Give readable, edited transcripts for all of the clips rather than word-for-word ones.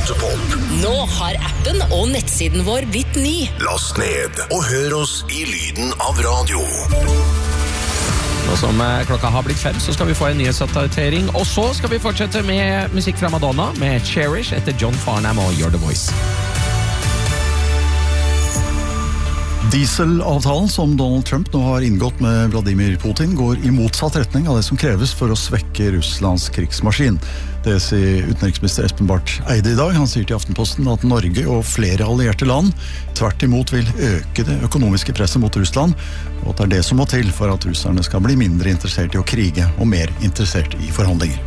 Radiopodd. Nå har appen og nettsiden vår blitt ny. Last ned og hør oss i lyden av radio. Nå som klokka har blitt 5, så skal vi få en nyhetsoppdatering. Og så skal vi fortsette med musikk fra Madonna, med Cherish etter John Farnham og You're the Voice. Dieselavtalen som Donald Trump nå har inngått med Vladimir Putin går i motsatt retning av det som kreves for å svekke Russlands krigsmaskin. Det sier utenriksminister Espen Barth Eide i dag. Han sier til Aftenposten at Norge og flere allierte land tvert imot vil øke det økonomiske presset mot Russland, og at det er det som må til for at russerne skal bli mindre interessert i å krige og mer interessert i forhandlinger.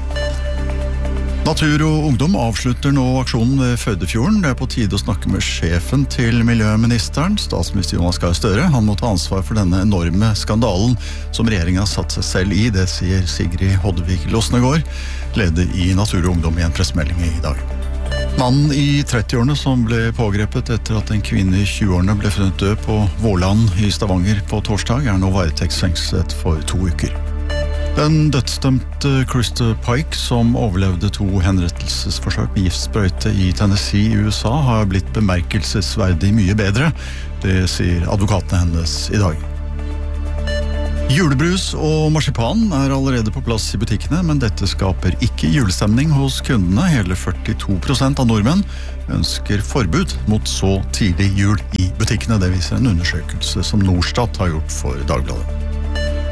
Natur og Ungdom avslutter nå aksjonen ved Førdefjorden. Det er på tide å snakke med sjefen til miljøministeren, statsminister Jonas Gahr Støre. Han må ta ansvar for denne enorme skandalen som regjeringen har satt seg selv i. Det sier Sigrid Hoddevik Losnegård, leder i Natur og Ungdom i en pressemelding i dag. Mannen i 30-årene som ble pågrepet etter at en kvinne i 20-årene ble funnet død på Vårland i Stavanger på torsdag, er nå varetektsfengslet for 2 uker. Den dødsdømte Krista Pike, som overlevde 2 henrettelsesforsøk med giftsprøyte i Tennessee i USA, har blitt bemerkelsesverdig mye bedre. Det sier advokatene hennes i dag. Julebrus og marsipan er allerede på plass i butikkene, men dette skaper ikke julestemning hos kundene. Hele 42% av nordmenn ønsker forbud mot så tidlig jul i butikkene. Det viser en undersøkelse som Norstat har gjort for Dagbladet.